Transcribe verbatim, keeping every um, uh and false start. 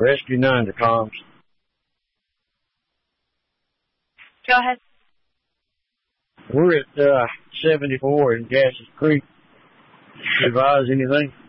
Rescue nine to comms. Go ahead. We're at uh, seventy-four in Gases Creek. Advise anything?